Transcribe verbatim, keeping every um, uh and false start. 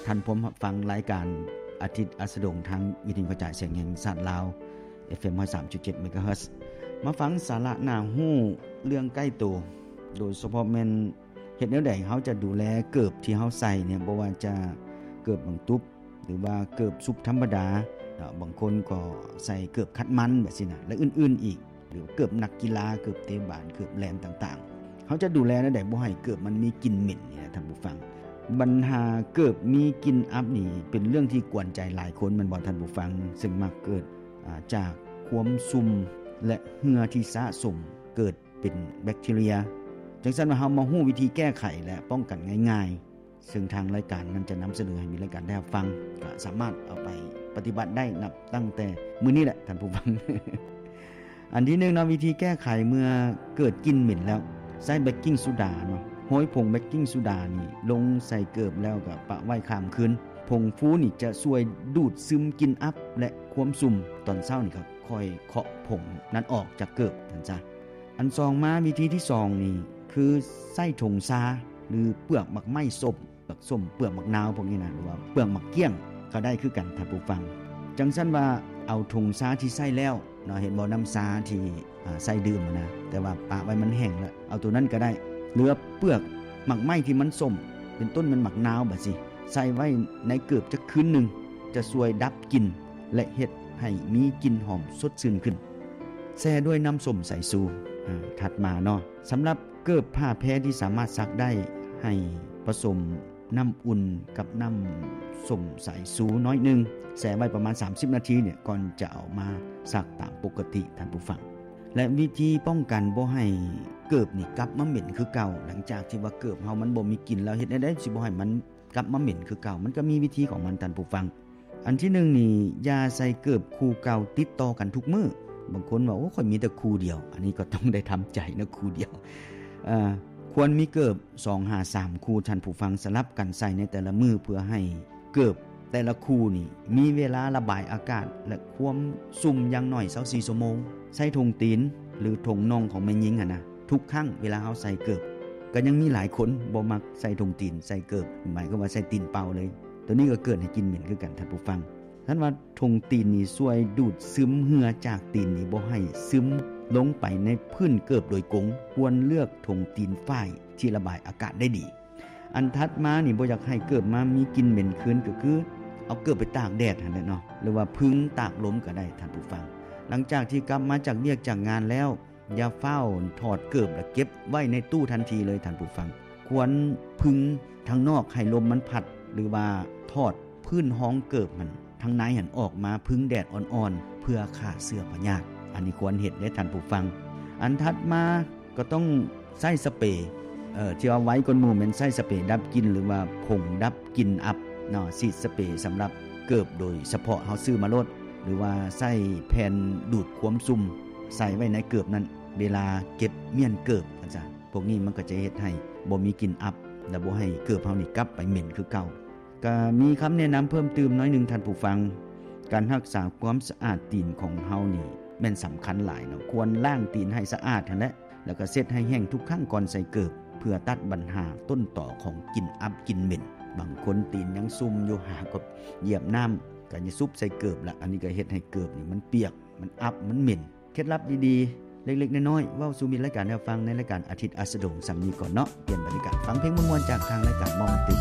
ท่านผมฟังรายการอาทิตย์อัสดงทางวิทยุกระจายเสียงแห่งชาติลาว เอฟ เอ็ม หนึ่งร้อยสามจุดเจ็ด เมกะเฮิรตซ์มาฟังสาระน่าฮู้เรื่องใกล้ตัวโดยเฉพาะแม่นเฮ็ดแนวใดเฮาจะดูแลเกิบที่เฮาใส่เนี่ยบ่ว่าจะเกิบบังตุ๊บหรือว่าเกิบซุปธรรมดาบางคนก็ใส่เกิบคัดมันแบบนี้นะและอื่นๆอีกหรือเกิบนักกีฬาเกิบเตะบาสเกิบแลนต่างๆเฮาจะดูแลแนวใดบ่ให้เกิบมันมีกลิ่นเหม็นนี่นะท่านผู้ฟังปัญหาเกิบมีกลิ่นอับนี่เป็นเรื่องที่กวนใจหลายคนมันบ่ท่านผู้ฟังซึ่งมักเกิดจากความซุ่มและเหงื่อที่สะสมเกิดเป็นแบคทีเรียจังซั่นว่าเฮามาฮู้วิธีแก้ไขและป้องกันง่ายๆซึ่งทางรายการนั้นจะนำเสนอให้มีรายการได้ฟังก็สามารถเอาไปปฏิบัติได้นับตั้งแต่มื้อนี้แหละท่านผู้ฟัง อันที่หนึ่งนะวิธีแก้ไขเมื่อเกิดกลิ่นเหม็นแล้วใส่เบกกิ้งโซดาเนาะโห้อยผงเบกกิ้งโซดานี่ลงใส่เกิบแล้วก็ปะไว้ข้ามคืนผงฟูนี่จะช่วยดูดซึมกลิ่นอับและความสุ่มตอนเช้านี่ครับค่อยเคาะผงนั้นออกจากเกิบท่านจ้ะอันสองมาวิธีที่สองนี่คือใส่ถุงซาหรือเปลือกหมักไม้ส้มเปลือกส้มเปลือกหมักนาวพวกนี้นะหรือว่าเปลือกหมักเกี้ยงก็ได้คือกันท่านผู้ฟังจังซั่นว่าเอาถุงซาที่ใส่แล้วเนาะเห็นบ่น้ำซาที่อ่าใส่ดื่มนะแต่ว่าปะไว้มันแห้งแล้วเอาตัวนั้นก็ได้เหลือเปลือกหมักไม้ที่มันส้มเป็นต้นมันหมักนาวบัดสิใส่ไว้ในเกือบจักคืนนึงจะช่วยดับกลิ่นและเฮ็ดให้มีกลิ่นหอมสดชื่นขึ้นแช่ด้วยน้ำส้มสายชูอ่าถัดมาเนาะสำหรับเกิบผ้าแพรที่สามารถซักได้ให้ผสมน้ำอุ่นกับน้ำส้มสายชูน้อยนึงแช่ไว้ประมาณสามสิบนาทีเนี่ยก่อนจะเอามาซักตามปกติท่านผู้ฟังและวิธีป้องกันบ่ให้เกิบนี่กลับมาเหม็นคือเก่าหลังจากที่ว่าเกิบเฮามันบ่มีกลิ่นแล้วเฮ็ดได้สิบ่ให้มันกลับมาเหม็นคือเก่ามันก็มีวิธีของมันท่านผู้ฟังอันที่หนึ่งนี่อย่าใส่เกิบคู่เก่าติดต่อกันทุกมื้อบางคนว่าโอ้ค่อยมีแต่คู่เดียวอันนี้ก็ต้องได้ทำใจนะคู่เดียวอ่าควรมีเกิบสอง ห้า สามคู่ท่านผู้ฟังสลับกันใส่ในแต่ละมื้อเพื่อให้เกิบแต่ละคู่นี่มีเวลาระบายอากาศและความสุ่มอย่างน้อยยี่สิบสี่ชั่วโมงใส่ถุงตีนหรือถุงน่องของแม่หญิงอ่ะนะทุกครั้งเวลาเฮาใส่เกิบก็ยังมีหลายคนบ่มักใส่ถุงตีนใส่เกิบหมายก็ว่าใส่ตีนเปล่าเลยตัวนี้ก็เกิดให้กินเหม็นคือกันท่านผู้ฟังท่านว่าถุงตีนนี่ช่วยดูดซึมเหงื่อจากตีนนี่บ่ให้ซึมลงไปในพื้นเกิบโดยกงควรเลือกถุงตีนฝ้ายที่ระบายอากาศได้ดีอันถัดมานี่บ่อยากให้เกิบมามีกลิ่นเหม็นคืนก็คือเอาเกิบไปตากแดดหั่นแหละเนาะหรือว่าพึ่งตากลมก็ได้ท่านผู้ฟังหลังจากที่กลับมาจากเวียกจากงานแล้วอย่าเฝ้าถอดเกิบแล้วเก็บไว้ในตู้ทันทีเลยท่านผู้ฟังควรพึ่งทางนอกให้ลมมันพัดหรือว่าถอดพื้นห้องเกิบมันทางในหันออกมาพึ่งแดดอ่อนๆเพื่อฆ่าเชื้อพยาธิอันนี้ควรเฮ็ดได้ท่านผู้ฟังอันถัดมาก็ต้องใช้สเปรย์เอ่อที่เอาไว้ก้นหมู่แม่นใช้สเปรย์ดับกลิ่นหรือว่าผงดับกลิ่นอับเนาะฉีดสเปรย์สำหรับเกิบโดยเฉพาะเฮาซื้อมาโลดหรือว่าใส่แผ่นดูดความซุ่มใส่ไว้ในเกิบนั้นเวลาเก็บเมียนเกิบจังซั่นพวกนี้มันก็จะเฮ็ดให้บ่มีกลิ่นอับและบ่ให้เกิบเฮานี่กลับไปเหม็นคือเก่าก็มีคำแนะนำเพิ่มเติมน้อยนึงท่านผู้ฟังการรักษาความสะอาดตีนของเฮานี่แม่นสำคัญหลายเนาะควรล้างตีนให้สะอาดนั่นแหละแล้วก็เช็ดให้แห้งทุกครั้งก่อนใส่เกิบเพื่อตัดปัญหาต้นต่อของกลิ่นอับกลิ่นเหม็นบางคนตีนยังซุ่มอยู่หาก็เหยียบน้ำก็จะซุบใส่เกิบละอันนี้ก็เฮ็ดให้เกิบนี่มันเปียกมันอับมันเหม็นเคล็ดลับดีๆเล็กๆน้อยๆเว้าสู่มิตรรายการให้ฟังในรายการอาทิตย์อัสดงสำนีก่อนเนาะเปลี่ยนบรรยากาศฟังเพลงม่วนๆจากทางรายการมอมตึก